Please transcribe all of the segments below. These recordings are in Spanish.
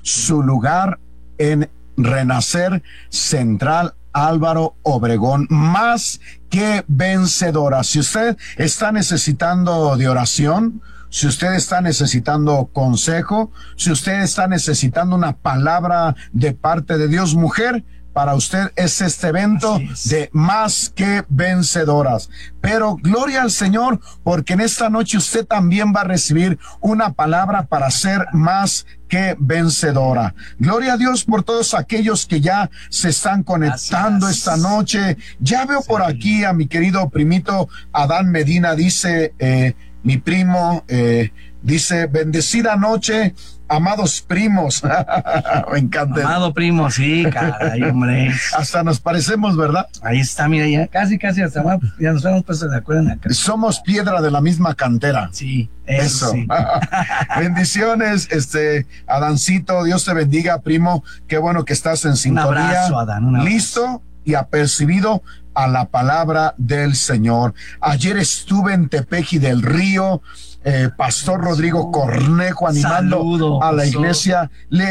su lugar en Renacer Central Álvaro Obregón, más que vencedora. Si usted está necesitando de oración, si usted está necesitando consejo, si usted está necesitando una palabra de parte de Dios, mujer, para usted es este evento de más que vencedoras. Pero gloria al Señor, porque en esta noche usted también va a recibir una palabra para ser más que vencedora. Gloria a Dios por todos aquellos que ya se están conectando esta noche. Ya veo por aquí a mi querido primito Adán Medina, dice mi primo, dice, bendecida noche, amados primos. Me encanta. Amado primo, sí, caray, hombre. Hasta nos parecemos, ¿verdad? Ahí está, mira, ya casi hasta ya nos hemos puesto de acuerdo en acá. Somos piedra de la misma cantera. Sí, eso. Sí. Bendiciones, Adancito, Dios te bendiga, primo. Qué bueno que estás en sintonía. Un abrazo, Adán, un abrazo. Listo y apercibido a la palabra del Señor. Ayer estuve en Tepeji del Río, Pastor Rodrigo Cornejo animando a la iglesia.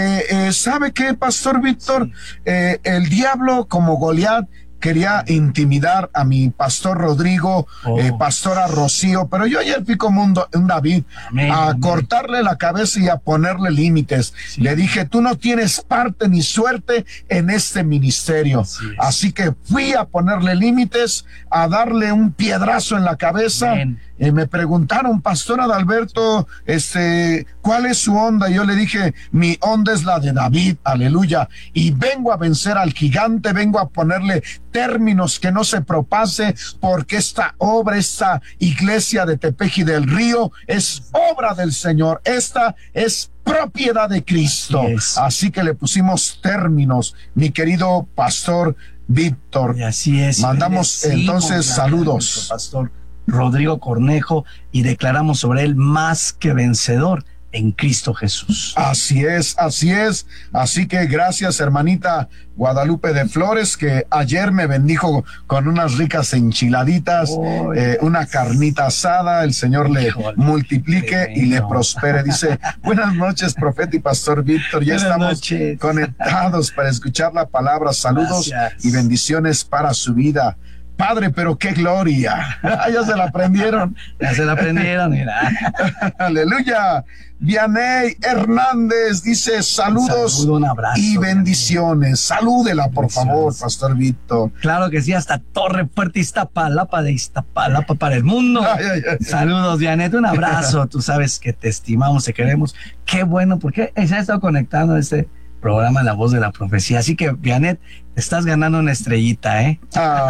¿Sabe qué, Pastor Víctor? Sí. El diablo, como Goliat, quería intimidar a mi pastor Rodrigo, pastora Rocío, pero yo ayer fui como un David, cortarle la cabeza y a ponerle límites. Sí. Le dije, tú no tienes parte ni suerte en este ministerio. Así que fui a ponerle límites, a darle un piedrazo en la cabeza. Me preguntaron, Pastor Adalberto, ¿cuál es su onda? Yo le dije, mi onda es la de David, aleluya, y vengo a vencer al gigante, vengo a ponerle términos que no se propase, porque esta obra, esta iglesia de Tepeji del Río es obra del Señor, esta es propiedad de Cristo. Así que le pusimos términos, mi querido Pastor Víctor. Y así es. Mandamos entonces saludos. Pastor Rodrigo Cornejo, y declaramos sobre él más que vencedor en Cristo Jesús. Así es, así es. Así que gracias, hermanita Guadalupe de Flores, que ayer me bendijo con unas ricas enchiladitas, una carnita asada. El Señor le multiplique y le prospere. Dice, buenas noches, profeta y pastor Víctor. Ya estamos conectados para escuchar la palabra. Saludos y bendiciones para su vida. Padre, pero qué gloria. Ya se la aprendieron. Ya se la aprendieron, mira. Aleluya. Vianey Hernández dice saludos, un abrazo, y bendiciones. Salúdela, por favor, Pastor Víctor. Claro que sí, hasta Torre Fuerte, Iztapalapa, de Iztapalapa para el mundo. Saludos, Vianet, un abrazo. Tú sabes que te estimamos, te queremos. Qué bueno, porque se ha estado conectando programa La Voz de la Profecía. Así que, Vianet, te estás ganando una estrellita, ¿eh?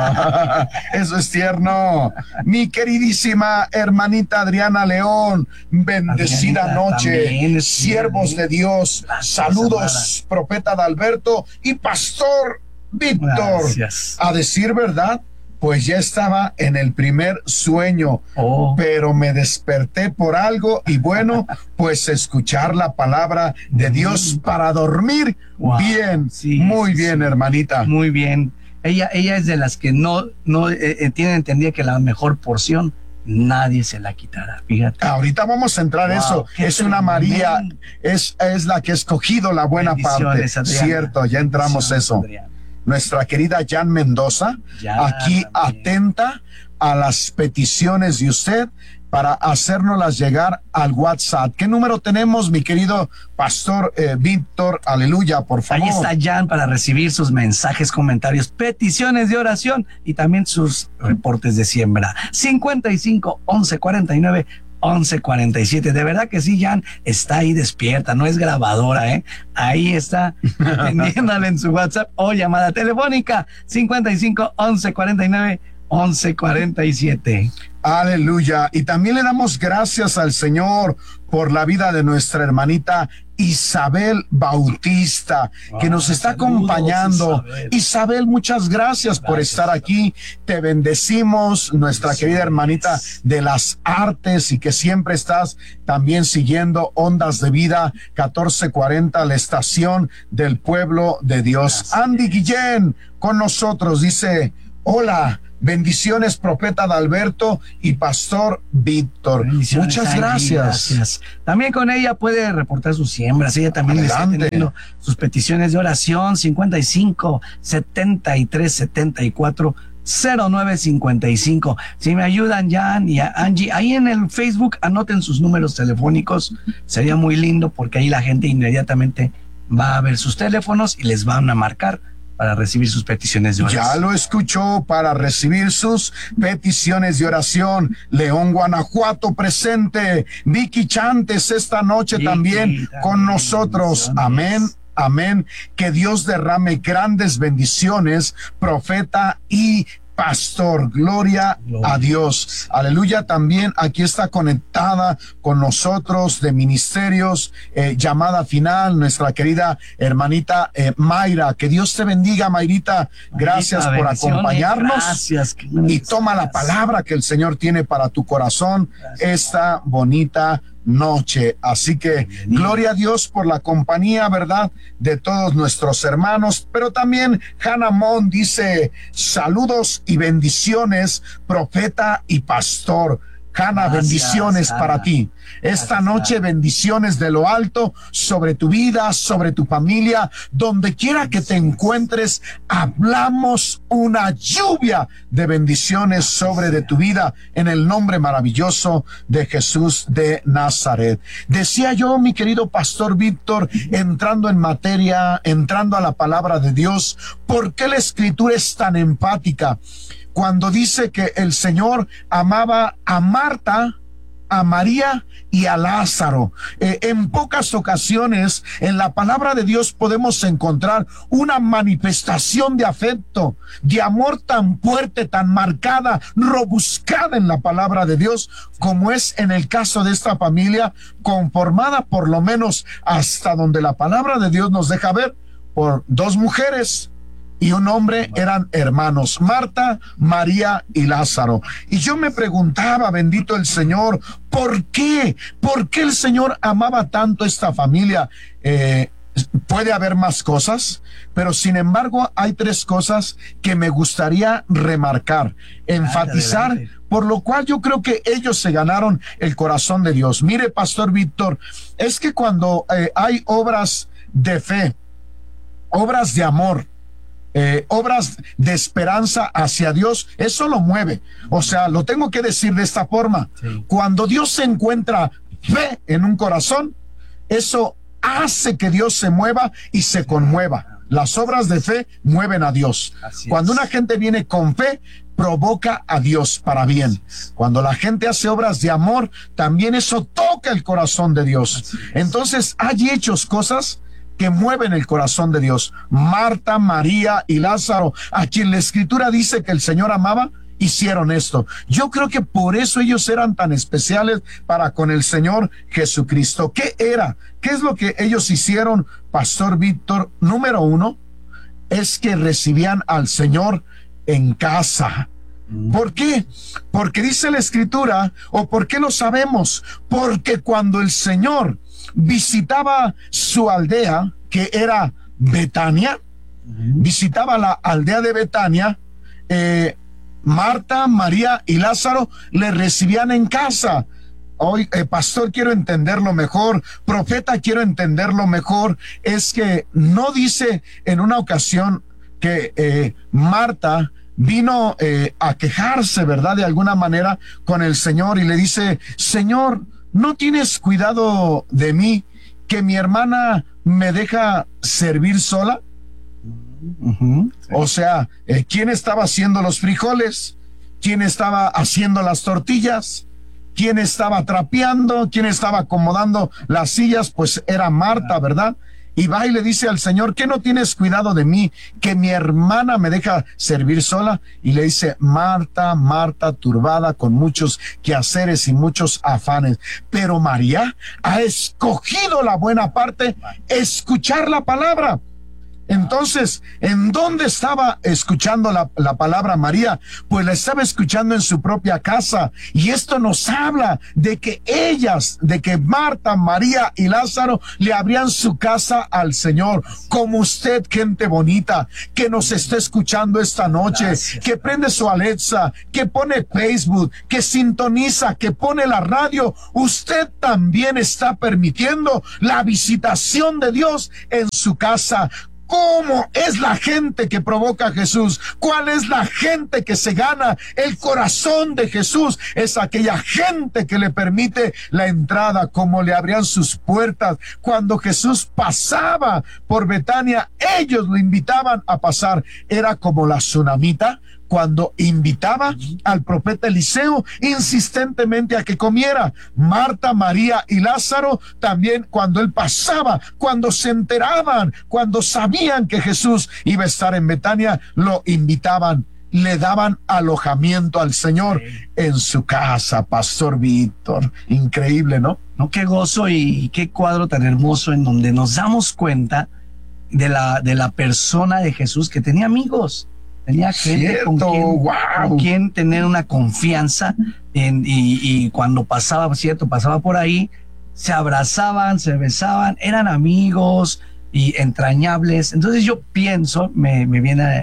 Eso es tierno. Mi queridísima hermanita Adriana León, bendecida noche. También, siervos de Dios. Gracias, saludos, hermana. Profeta Adalberto y Pastor Víctor. Gracias. A decir verdad, pues ya estaba en el primer sueño, pero me desperté por algo y bueno, pues escuchar la palabra de Dios para dormir. Bien, muy bien, hermanita. Muy bien. Ella es de las que no tiene entendida que la mejor porción nadie se la quitará, fíjate. Ahorita vamos a entrar eso. Es una María, es la que ha escogido la buena parte. Adriana. Cierto, ya entramos eso. Adriana. Nuestra querida Jan Mendoza, aquí atenta a las peticiones de usted para hacérnoslas llegar al WhatsApp. ¿Qué número tenemos, mi querido Pastor Víctor? Aleluya, por favor. Ahí está Jan para recibir sus mensajes, comentarios, peticiones de oración y también sus reportes de siembra. 55 11 49 11:47. De verdad que sí, Jan está ahí despierta, no es grabadora, ahí está atendiéndole en su WhatsApp o llamada telefónica 55 11 49 11:47. Aleluya. Y también le damos gracias al Señor por la vida de nuestra hermanita Isabel Bautista, que nos está acompañando. Isabel, muchas gracias por estar aquí. Te bendecimos, nuestra querida hermanita de las artes, y que siempre estás también siguiendo Ondas de Vida 1440, la estación del pueblo de Dios. Andy Guillén con nosotros dice: hola, Bendiciones, profeta Adalberto y pastor Víctor. Muchas gracias. También con ella puede reportar sus siembras. Ella también está teniendo sus peticiones de oración. 55 73 74 0955. Si me ayudan, Jan y Angie, ahí en el Facebook anoten sus números telefónicos. Sería muy lindo porque ahí la gente inmediatamente va a ver sus teléfonos y les van a marcar para recibir sus peticiones de oración. Ya lo escuchó, para recibir sus peticiones de oración. León, Guanajuato presente. Vicky Chantes esta noche también con nosotros. Amén. Amén. Que Dios derrame grandes bendiciones, profeta y pastor. Gloria a Dios. Aleluya. También aquí está conectada con nosotros de ministerios, llamada final, nuestra querida hermanita Mayra. Que Dios te bendiga, Mayrita. Gracias por acompañarnos. Gracias. Y toma la palabra que el Señor tiene para tu corazón esta bonita noche. Así que gloria a Dios por la compañía, ¿verdad?, de todos nuestros hermanos. Pero también Hannah Mon dice: saludos y bendiciones, profeta y pastor. Hannah, bendiciones para ti. Esta noche, bendiciones de lo alto sobre tu vida, sobre tu familia, donde quiera que te encuentres. Hablamos una lluvia de bendiciones sobre de tu vida en el nombre maravilloso de Jesús de Nazaret. Decía yo, mi querido pastor Víctor, entrando en materia, entrando a la palabra de Dios, ¿por qué la Escritura es tan empática cuando dice que el Señor amaba a Marta, a María y a Lázaro? En pocas ocasiones en la palabra de Dios podemos encontrar una manifestación de afecto, de amor tan fuerte, tan marcada, robuscada en la palabra de Dios, como es en el caso de esta familia, conformada por lo menos hasta donde la palabra de Dios nos deja ver, por dos mujeres y un hombre. Eran hermanos, Marta, María y Lázaro. Y yo me preguntaba, bendito el Señor, ¿por qué? ¿Por qué el Señor amaba tanto esta familia? Puede haber más cosas, pero sin embargo hay tres cosas que me gustaría remarcar, enfatizar, por lo cual yo creo que ellos se ganaron el corazón de Dios. Mire, pastor Víctor, es que cuando hay obras de fe, obras de amor, obras de esperanza hacia Dios, eso lo mueve. O sea, lo tengo que decir de esta forma: cuando Dios se encuentra fe en un corazón, eso hace que Dios se mueva y se conmueva. Las obras de fe mueven a Dios. Cuando una gente viene con fe, provoca a Dios para bien. Cuando la gente hace obras de amor, también eso toca el corazón de Dios. Entonces hay hechos, cosas que mueven el corazón de Dios. Marta, María y Lázaro, a quien la Escritura dice que el Señor amaba, hicieron esto. Yo creo que por eso ellos eran tan especiales para con el Señor Jesucristo. ¿Qué era? ¿Qué es lo que ellos hicieron, pastor Víctor? Número uno, es que recibían al Señor en casa. ¿Por qué? Porque dice la Escritura, o ¿por qué lo sabemos? Porque cuando el Señor visitaba su aldea, que era Betania, visitaba la aldea de Betania, Marta, María y Lázaro le recibían en casa. Hoy, pastor, quiero entenderlo mejor, profeta, quiero entenderlo mejor. Es que no dice en una ocasión que Marta vino a quejarse, ¿verdad?, de alguna manera con el Señor, y le dice: Señor, ¿no tienes cuidado de mí, que mi hermana me deja servir sola? O sea, ¿quién estaba haciendo los frijoles? ¿Quién estaba haciendo las tortillas? ¿Quién estaba trapeando? ¿Quién estaba acomodando las sillas? Pues era Marta, ¿verdad? Y va y le dice al Señor: ¿qué no tienes cuidado de mí, que mi hermana me deja servir sola? Y le dice: Marta, Marta, turbada con muchos quehaceres y muchos afanes, pero María ha escogido la buena parte, escuchar la palabra. Entonces, ¿en dónde estaba escuchando la palabra María? Pues la estaba escuchando en su propia casa. Y esto nos habla de que Marta, María y Lázaro le abrían su casa al Señor. Como usted, gente bonita, que nos está escuchando esta noche, gracias, que prende su Alexa, que pone Facebook, que sintoniza, que pone la radio, usted también está permitiendo la visitación de Dios en su casa. ¿Cómo es la gente que provoca a Jesús? ¿Cuál es la gente que se gana el corazón de Jesús? Es aquella gente que le permite la entrada, como le abrían sus puertas. Cuando Jesús pasaba por Betania, ellos lo invitaban a pasar. Era como la tsunamita cuando invitaba al profeta Eliseo insistentemente a que comiera. Marta, María y Lázaro también, cuando él pasaba, cuando se enteraban, cuando sabían que Jesús iba a estar en Betania, lo invitaban, le daban alojamiento al Señor en su casa. Pastor Víctor, increíble, ¿no? No, qué gozo y qué cuadro tan hermoso en donde nos damos cuenta de la persona de Jesús, que tenía amigos. Tenía gente con quien tener una confianza y cuando pasaba por ahí, se abrazaban, se besaban, eran amigos y entrañables. Entonces yo pienso, me viene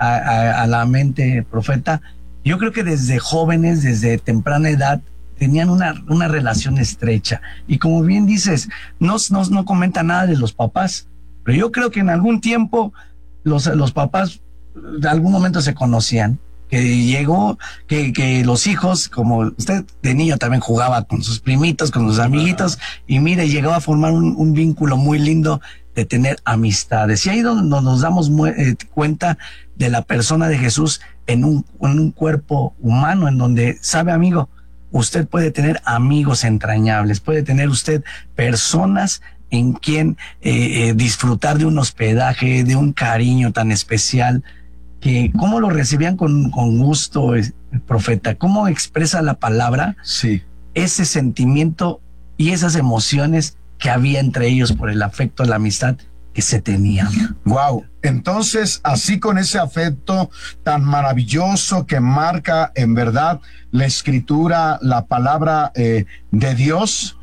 a la mente, profeta, yo creo que desde jóvenes, desde temprana edad, tenían una relación estrecha. Y como bien dices, no comenta nada de los papás, pero yo creo que en algún tiempo los papás de algún momento se conocían, que llegó, que los hijos, como usted de niño también jugaba con sus primitos, con sus amiguitos, y mire, llegaba a formar un vínculo muy lindo de tener amistades. Y ahí donde nos damos cuenta de la persona de Jesús en un cuerpo humano, en donde, sabe, amigo, usted puede tener amigos entrañables, puede tener usted personas en quien disfrutar de un hospedaje, de un cariño tan especial, que cómo lo recibían con gusto, profeta, cómo expresa la palabra ese sentimiento y esas emociones que había entre ellos por el afecto, la amistad que se tenían. Wow. Entonces, así con ese afecto tan maravilloso que marca en verdad la escritura, la palabra de Dios,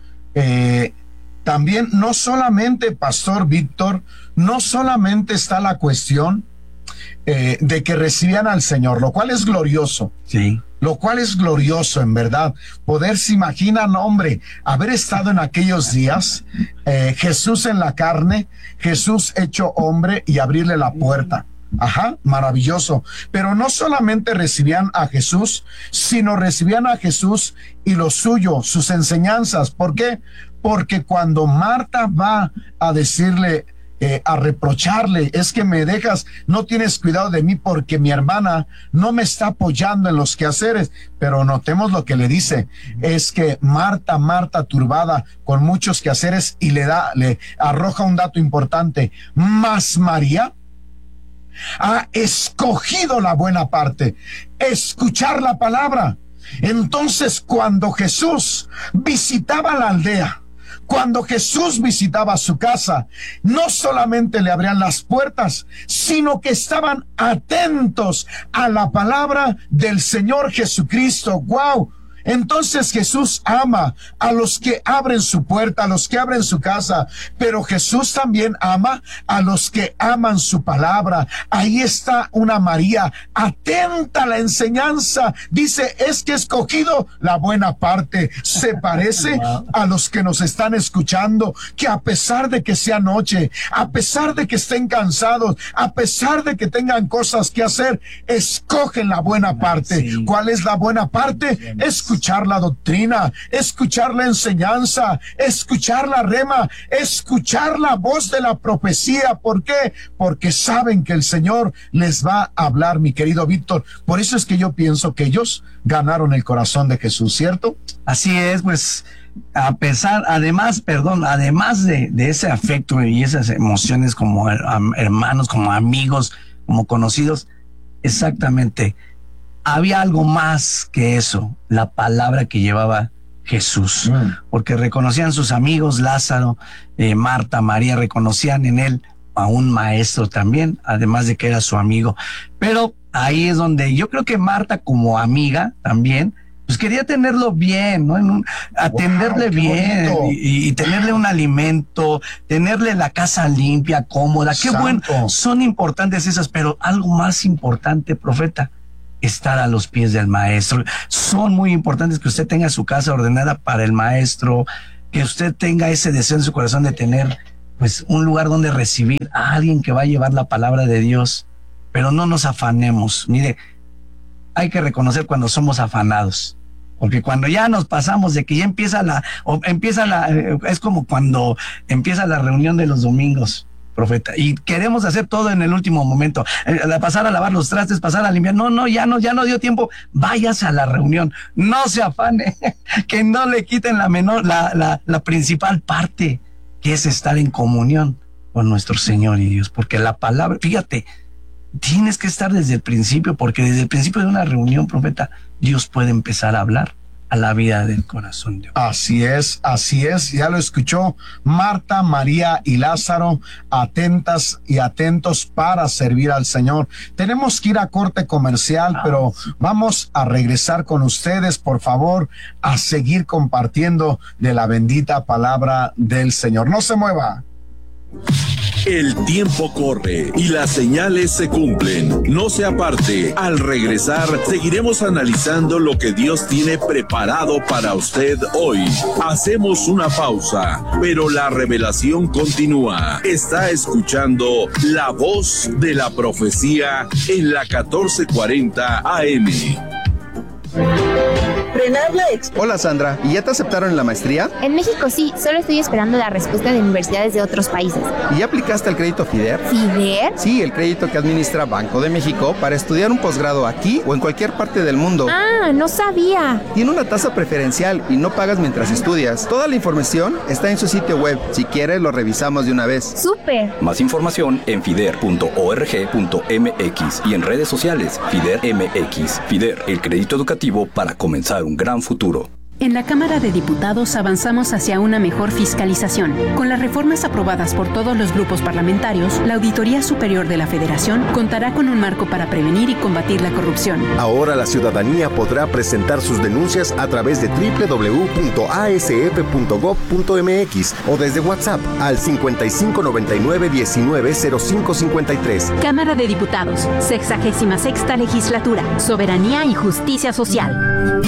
también no solamente, Pastor Víctor, no solamente está la cuestión de que recibían al Señor, lo cual es glorioso. Sí. Lo cual es glorioso, en verdad. Poderse imaginar, hombre, haber estado en aquellos días, Jesús en la carne, Jesús hecho hombre y abrirle la puerta. Ajá, maravilloso. Pero no solamente recibían a Jesús, sino recibían a Jesús y lo suyo, sus enseñanzas. ¿Por qué? Porque cuando Marta va a decirle, a reprocharle, es que me dejas, no tienes cuidado de mí porque mi hermana no me está apoyando en los quehaceres. Pero notemos lo que le dice, es que Marta, turbada con muchos quehaceres, y le arroja un dato importante: mas María ha escogido la buena parte, escuchar la palabra. Entonces, cuando Jesús visitaba la aldea, cuando Jesús visitaba su casa, no solamente le abrían las puertas, sino que estaban atentos a la palabra del Señor Jesucristo. ¡Wow! Entonces Jesús ama a los que abren su puerta, a los que abren su casa, pero Jesús también ama a los que aman su palabra. Ahí está una María atenta a la enseñanza. Dice, es que he escogido la buena parte. Se parece a los que nos están escuchando, que a pesar de que sea noche, a pesar de que estén cansados, a pesar de que tengan cosas que hacer, escogen la buena parte. Sí. ¿Cuál es la buena parte? Escuchar la doctrina, escuchar la enseñanza, escuchar la rema, escuchar la voz de la profecía. ¿Por qué? Porque saben que el Señor les va a hablar, mi querido Víctor. Por eso es que yo pienso que ellos ganaron el corazón de Jesús, ¿cierto? Así es, pues además de ese afecto y esas emociones como hermanos, como amigos, como conocidos, exactamente, había algo más que eso, la palabra que llevaba Jesús, porque reconocían sus amigos, Lázaro, Marta, María, reconocían en él a un maestro también, además de que era su amigo. Pero ahí es donde yo creo que Marta, como amiga también, pues quería tenerlo bien, ¿no? Atenderle bien y tenerle un alimento, tenerle la casa limpia, cómoda. Qué bueno, son importantes esas, pero algo más importante, profeta, estar a los pies del maestro. Son muy importantes que usted tenga su casa ordenada para el maestro, que usted tenga ese deseo en su corazón de tener pues un lugar donde recibir a alguien que va a llevar la palabra de Dios. Pero no nos afanemos. Mire, hay que reconocer cuando somos afanados, porque cuando ya nos pasamos de que ya es como cuando empieza la reunión de los domingos, profeta, y queremos hacer todo en el último momento, pasar a lavar los trastes, pasar a limpiar, ya no dio tiempo. Váyase a la reunión, no se afane, que no le quiten la principal parte, que es estar en comunión con nuestro Señor y Dios, porque la palabra, fíjate, tienes que estar desde el principio, porque desde el principio de una reunión, profeta, Dios puede empezar a hablar a la vida del corazón de Dios. Así es, ya lo escuchó Marta, María y Lázaro, atentas y atentos para servir al Señor. Tenemos que ir a corte comercial, pero vamos a regresar con ustedes, por favor, a seguir compartiendo de la bendita palabra del Señor. No se mueva. El tiempo corre y las señales se cumplen. No se aparte. Al regresar, seguiremos analizando lo que Dios tiene preparado para usted hoy. Hacemos una pausa, pero la revelación continúa. Está escuchando La Voz de la Profecía en la 1440 AM. Hola Sandra, ¿y ya te aceptaron en la maestría? En México sí, solo estoy esperando la respuesta de universidades de otros países. ¿Y ya aplicaste al crédito FIDER? ¿FIDER? Sí, el crédito que administra Banco de México para estudiar un posgrado aquí o en cualquier parte del mundo. Ah, no sabía. Tiene una tasa preferencial y no pagas mientras estudias. Toda la información está en su sitio web. Si quieres, lo revisamos de una vez. ¡Súper! Más información en fider.org.mx y en redes sociales FIDER MX. FIDER, el crédito educativo para comenzar un gran futuro. En la Cámara de Diputados avanzamos hacia una mejor fiscalización. Con las reformas aprobadas por todos los grupos parlamentarios, la Auditoría Superior de la Federación contará con un marco para prevenir y combatir la corrupción. Ahora la ciudadanía podrá presentar sus denuncias a través de www.asf.gov.mx o desde WhatsApp al 5599-190553. Cámara de Diputados, 66ª Legislatura, Soberanía y Justicia Social.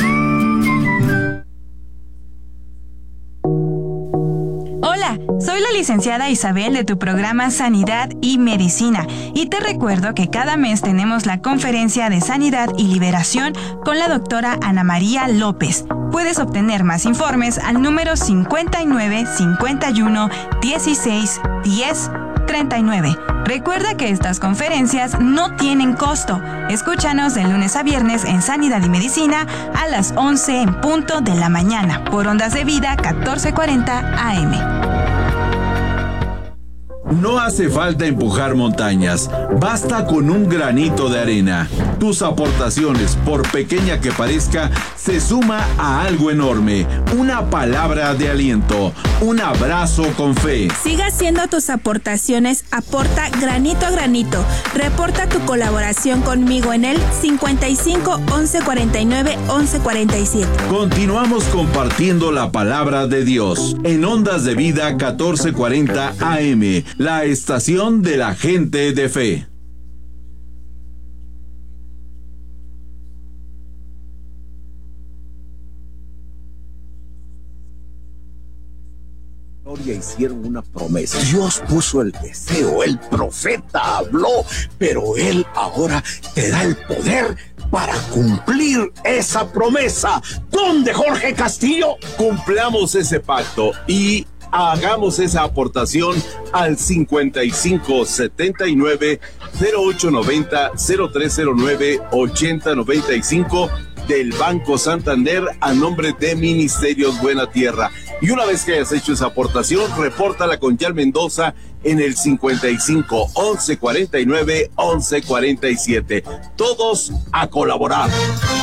Hola, soy la licenciada Isabel de tu programa Sanidad y Medicina y te recuerdo que cada mes tenemos la conferencia de Sanidad y Liberación con la doctora Ana María López. Puedes obtener más informes al número 59 51 16 10 39. Recuerda que estas conferencias no tienen costo. Escúchanos de lunes a viernes en Sanidad y Medicina a las 11 en punto de la mañana por Ondas de Vida 1440 AM. No hace falta empujar montañas, basta con un granito de arena. Tus aportaciones, por pequeña que parezca, se suma a algo enorme. Una palabra de aliento, un abrazo con fe. Siga haciendo tus aportaciones, aporta granito a granito. Reporta tu colaboración conmigo en el 55 11 49 11 47. Continuamos compartiendo la palabra de Dios en Ondas de Vida 1440 AM. La estación de la gente de fe. Hicieron una promesa. Dios puso el deseo, el profeta habló, pero él ahora te da el poder para cumplir esa promesa. ¿Dónde, Jorge Castillo? Cumplamos ese pacto y hagamos esa aportación al 5579 0890 0309 8095 del Banco Santander a nombre de Ministerios Buena Tierra. Y una vez que hayas hecho esa aportación, repórtala con Yal Mendoza en el 55 11 49 11 47. Todos a colaborar.